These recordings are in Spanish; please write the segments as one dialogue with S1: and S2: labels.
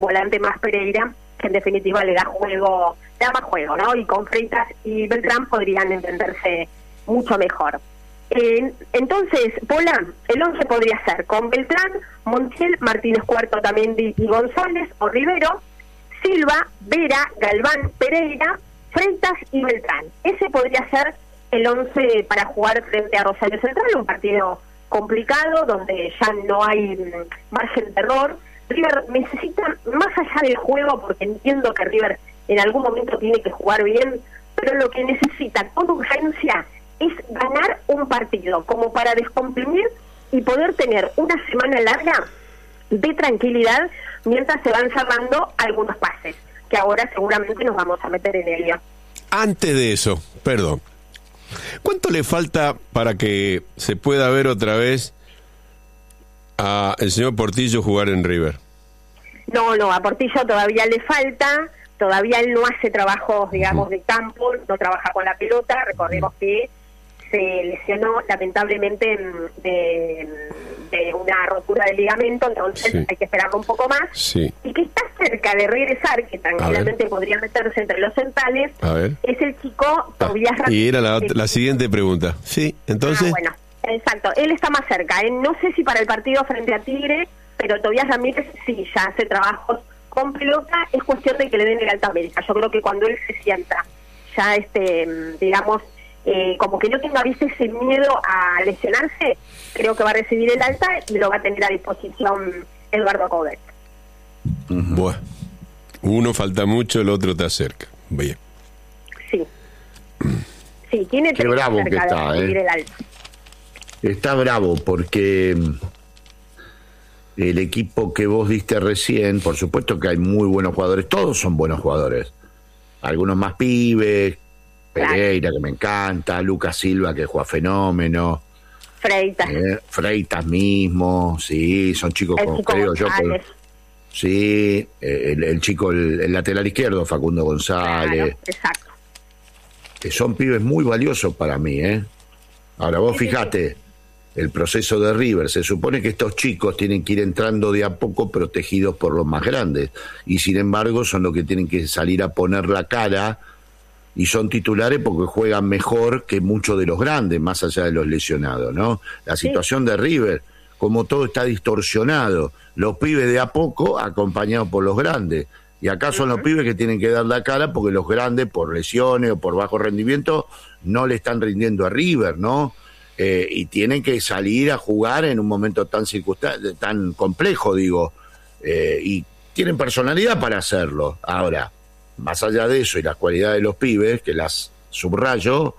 S1: volante más Pereira, que en definitiva le da más juego, ¿no? Y con Freitas y Beltrán podrían entenderse mucho mejor. Entonces, Pola, el 11 podría ser con Beltrán, Montiel, Martínez Cuarto también y González o Rivero, Silva, Vera, Galván, Pereira, Freitas y Beltrán. Ese podría ser el 11 para jugar frente a Rosario Central, un partido complicado donde ya no hay margen de error. River necesita, más allá del juego, porque entiendo que River en algún momento tiene que jugar bien, pero lo que necesita con urgencia es ganar un partido, como para descomprimir y poder tener una semana larga de tranquilidad mientras se van cerrando algunos pases, que ahora seguramente nos vamos a meter en ello.
S2: Antes de eso, perdón, ¿cuánto le falta para que se pueda ver otra vez a el señor Portillo jugar en River?
S1: No, a Portillo todavía le falta, todavía él no hace trabajos, digamos, de campo, no trabaja con la pelota. Recordemos que se lesionó lamentablemente de una rotura del ligamento, entonces hay que esperarlo un poco más. Sí. Y que está cerca de regresar, que tranquilamente podría meterse entre los centrales, es el chico Tobías Ramírez. Y
S2: era la siguiente pregunta. Sí, entonces...
S1: bueno, exacto, él está más cerca. No sé si para el partido frente a Tigre, pero Tobías Ramírez sí, ya hace trabajos con pelota. Es cuestión de que le den el alta médica. Yo creo que cuando él se sienta ya, digamos... como que no tenga, viste, ese miedo a lesionarse, creo que va a recibir el alta y lo va a tener a disposición Eduardo Coudet.
S2: Bueno, uno falta mucho, el otro está cerca. Bien.
S1: Sí, tiene
S3: qué bravo que está,
S1: el alta.
S3: Está bravo porque el equipo que vos diste recién, por supuesto que hay muy buenos jugadores, todos son buenos jugadores, algunos más pibes, Pereira, que me encanta, Lucas Silva, que juega fenómeno, Freitas mismo, sí, son chicos como creo yo, sí, el chico, el lateral izquierdo, Facundo González,
S1: claro, exacto,
S3: que son pibes muy valiosos para mí, Ahora vos fijate, el proceso de River, se supone que estos chicos tienen que ir entrando de a poco protegidos por los más grandes, y sin embargo son los que tienen que salir a poner la cara, y son titulares porque juegan mejor que muchos de los grandes, más allá de los lesionados, ¿no? La situación de River, como todo está distorsionado, los pibes de a poco acompañados por los grandes, y acá son los pibes que tienen que dar la cara porque los grandes, por lesiones o por bajo rendimiento, no le están rindiendo a River, ¿no? Y tienen que salir a jugar en un momento tan complejo, digo, y tienen personalidad para hacerlo. Ahora, más allá de eso y las cualidades de los pibes, que las subrayo,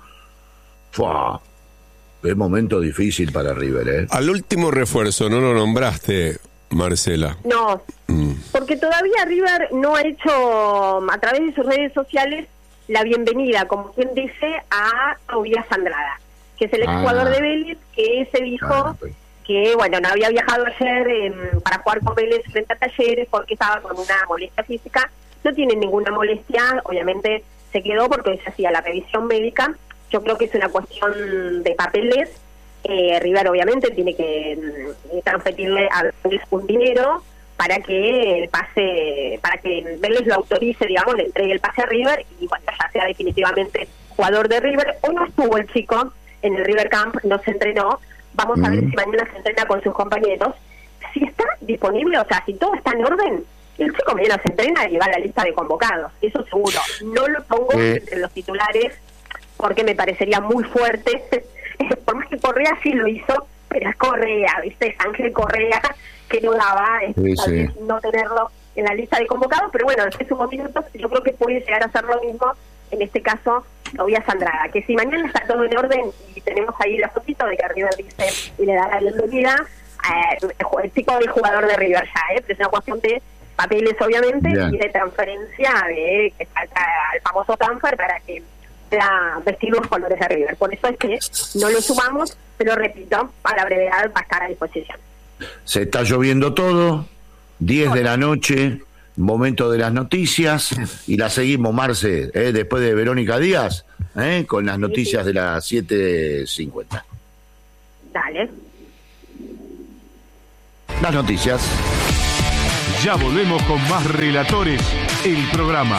S3: qué momento difícil para River,
S2: Al último refuerzo, ¿no lo nombraste, Marcela?
S1: No, porque todavía River no ha hecho, a través de sus redes sociales, la bienvenida, como quien dice, a Tobías Andrada, que es el exjugador de Vélez, que se dijo que, bueno, no había viajado ayer para jugar con Vélez frente a Talleres porque estaba con una molestia física. No tiene ninguna molestia, obviamente se quedó porque se hacía la revisión médica. Yo creo que es una cuestión de papeles. River obviamente tiene que transferirle a Vélez un dinero para que el pase, para que Vélez lo autorice, digamos, le entregue el pase a River y bueno, ya sea definitivamente jugador de River. Hoy no estuvo el chico en el River Camp, no se entrenó. Vamos a ver si mañana se entrena con sus compañeros. Si está disponible, o sea, si todo está en orden, el chico mañana se entrena y va a la lista de convocados, eso seguro. No lo pongo entre los titulares porque me parecería muy fuerte. Por más que Correa sí lo hizo, pero es Correa, ¿viste? Es Ángel Correa, que no daba no tenerlo en la lista de convocados, pero bueno, en sus minutos yo creo que puede llegar a hacer lo mismo, en este caso, Tobías Andrada, que si mañana está todo en orden y tenemos ahí la fotito de que River dice y le da la bienvenida, el chico del jugador de River ya, pero es una cuestión de papeles obviamente y de transferencia de que salga al famoso transfer para que pueda vestir los colores de River. Por eso es que no lo sumamos, pero repito, a la brevedad va a estar a disposición.
S3: Se está lloviendo todo, 10 de la noche, momento de las noticias, y la seguimos, Marce, después de Verónica Díaz, con las noticias de las 7:50.
S1: Dale.
S3: Las noticias
S4: Ya volvemos con más Relatores, el programa.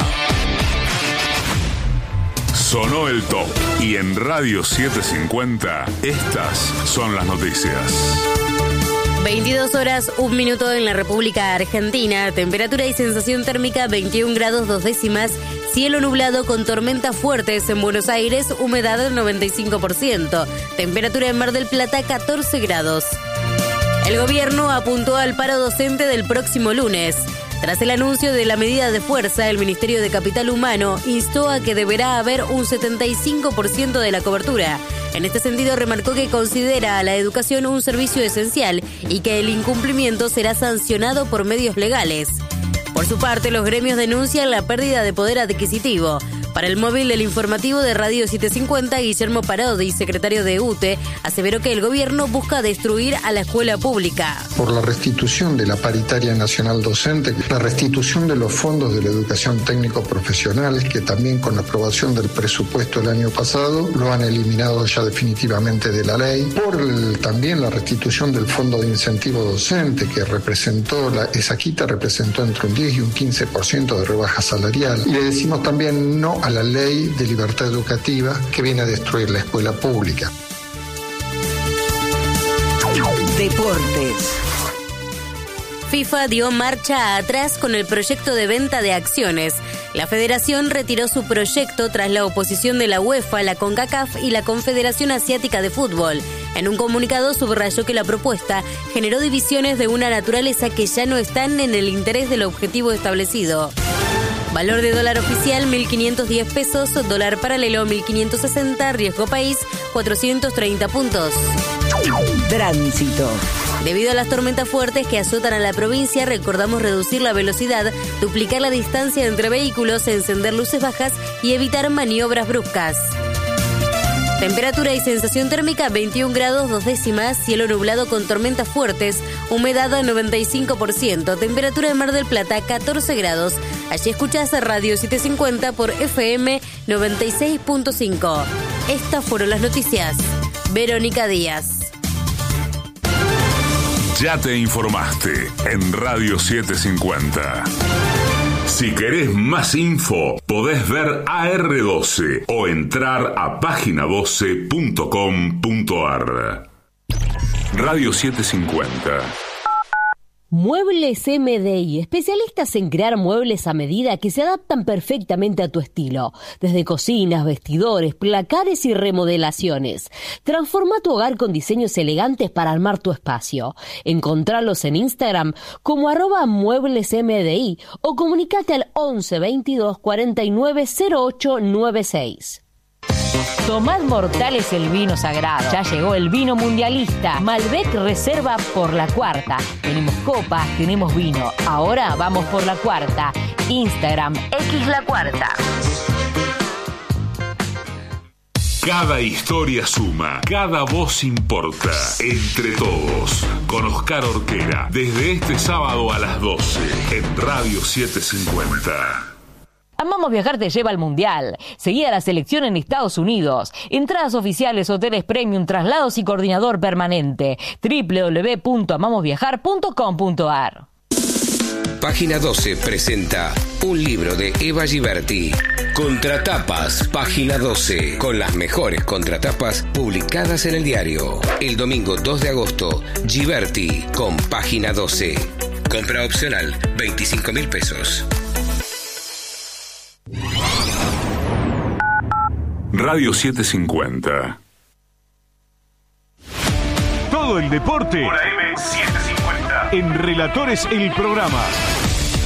S5: Sonó el top y en Radio 750 estas son las noticias.
S6: 22 horas, 1 minuto en la República Argentina. Temperatura y sensación térmica 21 grados 2 décimas. Cielo nublado con tormentas fuertes en Buenos Aires, humedad del 95%. Temperatura en Mar del Plata 14 grados. El gobierno apuntó al paro docente del próximo lunes. Tras el anuncio de la medida de fuerza, el Ministerio de Capital Humano instó a que deberá haber un 75% de la cobertura. En este sentido, remarcó que considera a la educación un servicio esencial y que el incumplimiento será sancionado por medios legales. Por su parte, los gremios denuncian la pérdida de poder adquisitivo. Para el móvil del informativo de Radio 750, Guillermo Parodi, secretario de UTE, aseveró que el gobierno busca destruir a la escuela pública.
S7: Por la restitución de la paritaria nacional docente, la restitución de los fondos de la educación técnico-profesional, que también con la aprobación del presupuesto el año pasado lo han eliminado ya definitivamente de la ley. Por también la restitución del fondo de incentivo docente, que esa quita representó entre un 10 y un 15% de rebaja salarial. Y le decimos también no a la ley de libertad educativa que viene a destruir la escuela pública.
S8: Deportes.
S6: FIFA dio marcha atrás con el proyecto de venta de acciones. La federación retiró su proyecto tras la oposición de la UEFA, la CONCACAF y la Confederación Asiática de Fútbol. En un comunicado subrayó que la propuesta generó divisiones de una naturaleza que ya no están en el interés del objetivo establecido. Valor de dólar oficial 1.510 pesos, dólar paralelo 1.560, riesgo país 430 puntos.
S8: Tránsito.
S6: Debido a las tormentas fuertes que azotan a la provincia, recordamos reducir la velocidad, duplicar la distancia entre vehículos, encender luces bajas y evitar maniobras bruscas. Temperatura y sensación térmica 21 grados 2 décimas, cielo nublado con tormentas fuertes, humedad al 95%, temperatura en Mar del Plata 14 grados. Allí escuchás a Radio 750 por FM 96.5. Estas fueron las noticias. Verónica Díaz.
S5: Ya te informaste en Radio 750. Si querés más info, podés ver AR12 o entrar a página12.com.ar. Radio 750.
S9: Muebles MDI, especialistas en crear muebles a medida que se adaptan perfectamente a tu estilo, desde cocinas, vestidores, placares y remodelaciones. Transforma tu hogar con diseños elegantes para armar tu espacio. Encontralos en Instagram como @mueblesmdi o comunicate al 11 22 49 08 96.
S10: Tomad Mortales el vino sagrado. Ya llegó el vino mundialista. Malbec Reserva por la cuarta. Tenemos copas, tenemos vino. Ahora vamos por la cuarta. Instagram X la cuarta.
S5: Cada historia suma, cada voz importa. Entre todos, con Oscar Orquera, desde este sábado a las 12 en Radio 750.
S10: Amamos Viajar te lleva al Mundial. Seguí a la selección en Estados Unidos. Entradas oficiales, hoteles premium, traslados y coordinador permanente. www.amamosviajar.com.ar.
S11: Página 12 presenta un libro de Eva Giberti. Contratapas, Página 12, con las mejores contratapas publicadas en el diario. El domingo 2 de agosto, Giberti con Página 12. Compra opcional, 25.000 pesos.
S5: Radio 750.
S4: Todo el deporte
S5: Por AM 750.
S4: en Relatores el programa.